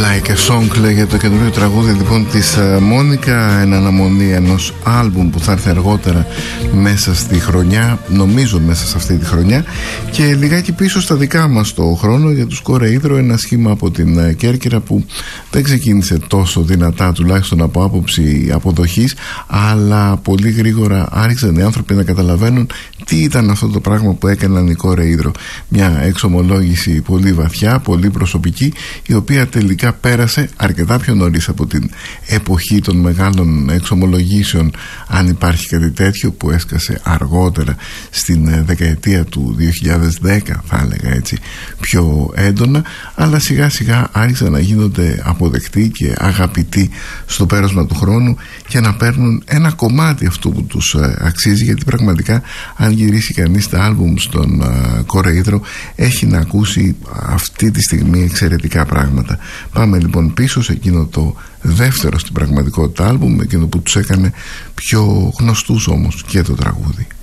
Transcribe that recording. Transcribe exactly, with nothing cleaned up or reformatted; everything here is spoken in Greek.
Like a Song λέγεται το καινούριο τραγούδι λοιπόν της Μόνικα, εν αναμονή ενός άλμπουμ που θα έρθει αργότερα μέσα στη χρονιά, νομίζω μέσα σε αυτή τη χρονιά. Και λιγάκι πίσω στα δικά μας το χρόνο, για τους Κορεΐδρο, ένα σχήμα από την Κέρκυρα που δεν ξεκίνησε τόσο δυνατά, τουλάχιστον από άποψη αποδοχής, αλλά πολύ γρήγορα άρχισαν οι άνθρωποι να καταλαβαίνουν τι ήταν αυτό το πράγμα που έκαναν οι Κορεΐδρο. Μια εξομολόγηση πολύ βαθιά, πολύ προσωπική, η οποία τελικά πέρασε αρκετά πιο νωρίς από την εποχή των μεγάλων εξομολογήσεων, αν υπάρχει κάτι τέτοιο, που έσκασε αργότερα στην δεκαετία του δύο χιλιάδες δέκα, θα έλεγα έτσι, πιο έντονα, αλλά σιγά σιγά άρχισαν να γίνονται αποδεκτοί και αγαπητοί στο πέρασμα του χρόνου και να παίρνουν ένα κομμάτι αυτού που τους αξίζει, γιατί πραγματικά αν γυρίσει κανείς τα άλμπουμ στον Κορεΐδρο έχει να ακούσει αυτή τη στιγμή εξαιρετικά πράγματα. Πάμε λοιπόν πίσω σε εκείνο το δεύτερο στην πραγματικότητα άλμπουμ, εκείνο που τους έκανε πιο γνωστούς όμως και το τραγούδι.